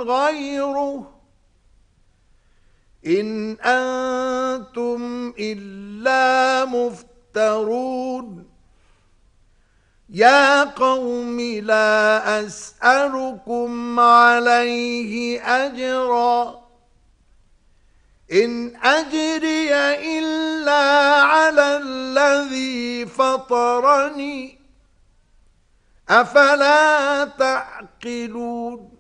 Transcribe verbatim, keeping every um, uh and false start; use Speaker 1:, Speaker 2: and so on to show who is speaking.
Speaker 1: غيره إن أنتم إلا مفترون يا قوم لا أسألكم عليه أجرا إن أجري إلا على الذي فطرني أفلا تعقلون